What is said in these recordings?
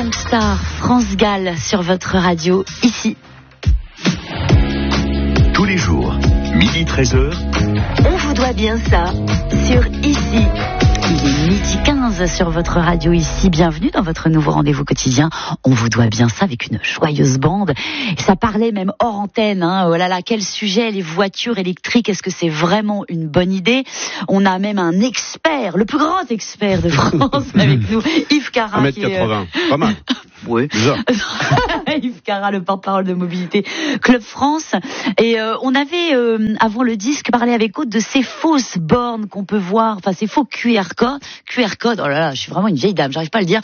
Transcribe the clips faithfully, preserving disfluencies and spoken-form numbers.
Gangstar, France Gall sur votre radio, ici. Tous les jours, midi treize heures. On vous doit bien ça, sur ici. Il est midi quinze sur votre radio ici. Bienvenue dans votre nouveau rendez-vous quotidien. On vous doit bien ça avec une joyeuse bande. Et ça parlait même hors antenne. Hein. Oh là là, quel sujet, les voitures électriques. Est-ce que c'est vraiment une bonne idée? On a même un expert, le plus grand expert de France avec nous, Yves Cara. un mètre quatre-vingts, est... pas mal. Oui. Yves Cara, le porte-parole de Mobilité Club France. Et euh, on avait, euh, avant le disque, parlé avec Aude de ces fausses bornes qu'on peut voir, enfin ces faux Q R codes, Q R codes, oh là là, je suis vraiment une vieille dame, j'arrive pas à le dire,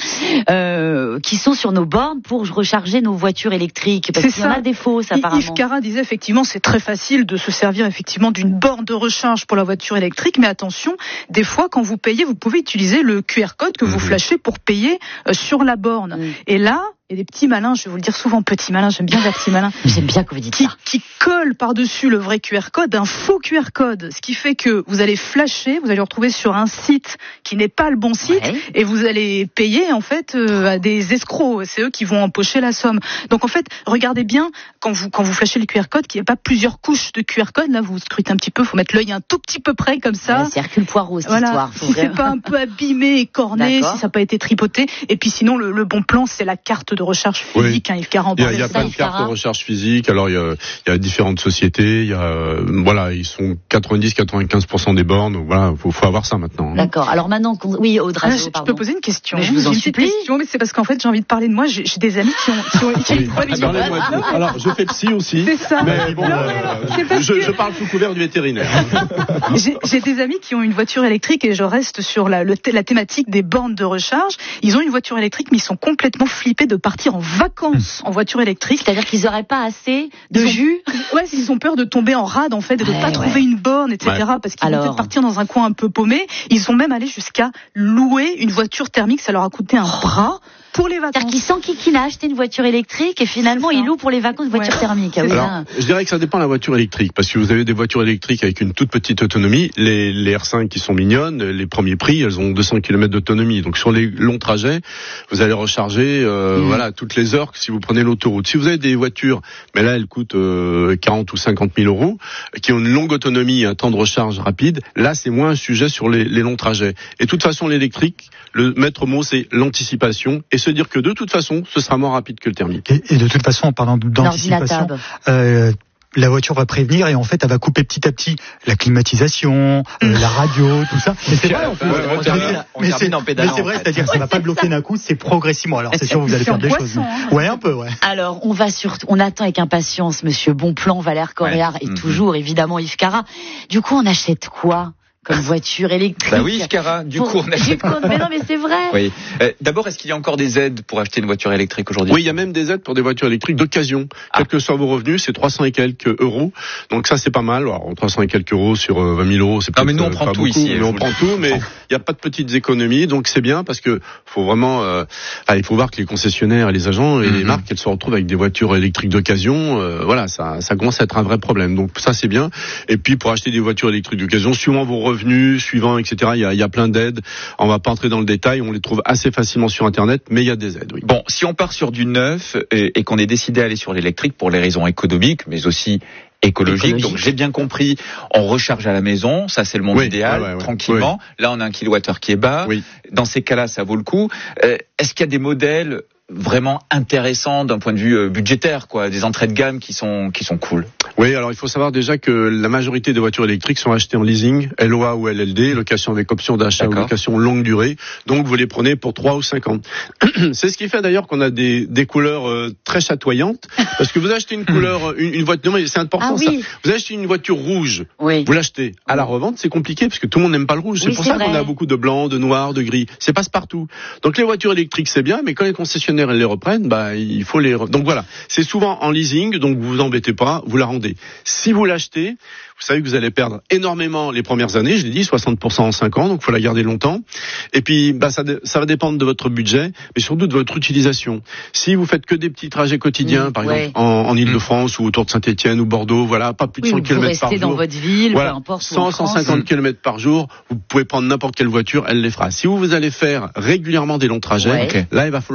euh, qui sont sur nos bornes pour recharger nos voitures électriques. Parce qu'il y en a des fausses, apparemment. Yves Cara disait effectivement, c'est très facile de se servir effectivement d'une borne de recharge pour la voiture électrique, mais attention, des fois, quand vous payez, vous pouvez utiliser le Q R code que vous flashez pour payer euh, sur la borne. Mmh. Et là, il y a des petits malins, je vais vous le dire souvent, petits malins, j'aime bien les petits malins. J'aime bien que vous dites qui, ça. Qui collent par-dessus le vrai Q R code un faux Q R code. Ce qui fait que vous allez flasher, vous allez vous retrouver sur un site qui n'est pas le bon site, ouais. Et vous allez payer, en fait, euh, à des escrocs. C'est eux qui vont empocher la somme. Donc, en fait, regardez bien, quand vous, quand vous flashez le Q R code, qu'il n'y a pas plusieurs couches de Q R code. Là, vous scrutez un petit peu, faut mettre l'œil un tout petit peu près, comme ça. Ouais, c'est Hercule Poirot, cette voilà. histoire. Si c'est pas un peu abîmé et corné, si ça n'a pas été tripoté. Et puis, sinon, le, le bon plan, c'est la carte de recharge physique. Oui. Hein, Yves Cara, il y a, il y a plein de cartes de recharge physique. Alors il y a, il y a différentes sociétés. Il y a, euh, voilà, ils sont quatre-vingt-dix à quatre-vingt-quinze pour cent des bornes. Donc voilà, faut, faut avoir ça maintenant. Hein. D'accord. Alors maintenant, oui, Audrey, ah, je, je peux poser une question. Mais je vous en j'ai supplie. Une question, mais c'est parce qu'en fait, j'ai envie de parler de moi. J'ai, j'ai des amis qui ont, qui ont, qui ont oui. une voiture. Ah, alors je fais psy aussi. C'est ça. Mais bon, non, euh, je, je parle sous couvert du vétérinaire. j'ai, j'ai des amis qui ont une voiture électrique et je reste sur la, le, la thématique des bornes de recharge. Ils ont une voiture électrique, mais ils sont complètement flippés de partir en vacances en voiture électrique. C'est-à-dire qu'ils n'auraient pas assez de ils jus. Ont, ouais, ils ont peur de tomber en rade en fait, et de ne ouais, pas ouais. trouver une borne, et cetera. Ouais. Parce qu'ils Alors... vont peut-être partir dans un coin un peu paumé. Ils sont même allés jusqu'à louer une voiture thermique. Ça leur a coûté un bras. Pour les vacances. C'est-à-dire qu'ils s'enquiquinent à acheter une voiture électrique et finalement ils louent pour les vacances une voiture ouais. thermique. Ah oui, Alors, je dirais que ça dépend de la voiture électrique, parce que vous avez des voitures électriques avec une toute petite autonomie. Les, les R cinq qui sont mignonnes, les premiers prix, elles ont deux cents kilomètres d'autonomie. Donc sur les longs trajets, vous allez recharger euh, mmh. voilà toutes les heures si vous prenez l'autoroute. Si vous avez des voitures, mais là elles coûtent euh, quarante ou cinquante mille euros, qui ont une longue autonomie, un temps de recharge rapide, là c'est moins un sujet sur les, les longs trajets. Et de toute façon l'électrique, le maître mot c'est l'anticipation et se dire que de toute façon ce sera moins rapide que le thermique. Et, et de toute façon en parlant d'anticipation, euh, la voiture va prévenir et en fait elle va couper petit à petit la climatisation, euh, la radio, tout ça. Mais c'est vrai, en fait, ouais, ouais, on termine, on mais, c'est, c'est, en pédale, mais c'est vrai, c'est-à-dire que ça va pas bloquer d'un coup, c'est progressivement. Alors c'est sûr vous allez faire des choses. Hein. Ouais, un peu, ouais. Alors on va sur, on attend avec impatience Monsieur Bonplan, Valère Coréard ouais. et mmh. toujours évidemment Yves Cara. Du coup on achète quoi comme voiture électrique? Bah oui, Yves Cara, du pour, coup on achète. Mais non, mais c'est vrai. Oui. Euh, d'abord, est-ce qu'il y a encore des aides pour acheter une voiture électrique aujourd'hui? Oui, il y a même des aides pour des voitures électriques d'occasion. Ah. Quels que soient vos revenus, c'est trois cents et quelques euros. Donc ça, c'est pas mal. Alors, trois cents et quelques euros sur euh, vingt mille euros, c'est pas. Non, mais nous on prend tout beaucoup, ici. Mais on prend tout, mais il n'y a pas de petites économies, donc c'est bien parce que faut vraiment. Euh, ah, il faut voir que les concessionnaires, et les agents et mm-hmm. les marques, elles se retrouvent avec des voitures électriques d'occasion. Euh, voilà, ça, ça commence à être un vrai problème. Donc ça, c'est bien. Et puis pour acheter des voitures électriques d'occasion, suivant vos revenus, suivant et cetera. Il y a, il y a plein d'aides. On va pas entrer dans le détail. On les trouve assez facilement sur Internet, mais il y a des aides. Oui. Bon, si on part sur du neuf et, et qu'on est décidé à aller sur l'électrique pour les raisons économiques, mais aussi écologique. écologique. Donc j'ai bien compris, on recharge à la maison, ça c'est le monde oui, idéal, ouais, ouais, tranquillement. Oui. Là on a un kilowattheure qui est bas. Oui. Dans ces cas-là, ça vaut le coup. Euh, est-ce qu'il y a des modèles vraiment intéressants d'un point de vue budgétaire, quoi, des entrées de gamme qui sont qui sont cool? Oui, alors il faut savoir déjà que la majorité des voitures électriques sont achetées en leasing, L O A ou L L D, location avec option d'achat D'accord. ou location longue durée. Donc vous les prenez pour trois ou cinq ans. C'est ce qui fait d'ailleurs qu'on a des des couleurs euh, très chatoyantes, parce que vous achetez une couleur, une, une voiture, non mais c'est important ah, oui. ça. Vous achetez une voiture rouge, oui. vous l'achetez à la revente, c'est compliqué parce que tout le monde n'aime pas le rouge. C'est oui, pour c'est ça vrai. qu'on a beaucoup de blanc, de noir, de gris. C'est passe partout. Donc les voitures électriques c'est bien, mais quand les concessionnaires elles les reprennent, bah il faut les. Re... Donc voilà, c'est souvent en leasing, donc vous vous embêtez pas, vous la rendez. Si vous l'achetez, vous savez que vous allez perdre énormément les premières années, je l'ai dit, soixante pour cent en cinq ans, donc il faut la garder longtemps. Et puis, bah, ça, ça va dépendre de votre budget, mais surtout de votre utilisation. Si vous faites que des petits trajets quotidiens, mmh, par ouais. exemple, en, en Ile-de-France mmh. ou autour de Saint-Étienne ou Bordeaux, voilà, pas plus de oui, cent kilomètres par jour. Vous restez dans votre ville, voilà, peu importe. cent à cent cinquante kilomètres par jour, vous pouvez prendre n'importe quelle voiture, elle les fera. Si vous, vous allez faire régulièrement des longs trajets, ouais. okay. là, il va falloir rajouter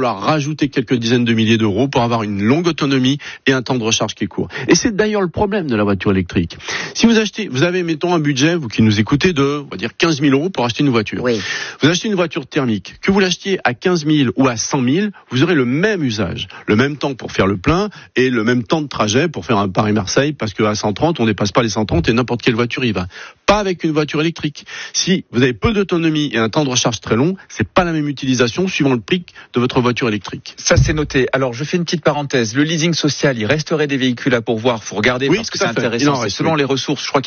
rajouter quelques dizaines de milliers d'euros pour avoir une longue autonomie et un temps de recharge qui est court. Et c'est d'ailleurs le problème de la voiture électrique. Si vous achetez, vous avez, mettons, un budget, vous qui nous écoutez, de, on va dire, quinze mille euros pour acheter une voiture. Oui. Vous achetez une voiture thermique. Que vous l'achetiez à quinze mille ou à cent mille, vous aurez le même usage, le même temps pour faire le plein et le même temps de trajet pour faire un Paris-Marseille, parce qu'à cent trente, on dépasse pas les cent trente et n'importe quelle voiture y va. Pas avec une voiture électrique. Si vous avez peu d'autonomie et un temps de recharge très long, c'est pas la même utilisation suivant le prix de votre voiture électrique. Ça, c'est noté. Alors, je fais une petite parenthèse. Le leasing social, il resterait des véhicules à pourvoir. Faut regarder, oui, parce que c'est intéressant. C'est selon les ressources. Je crois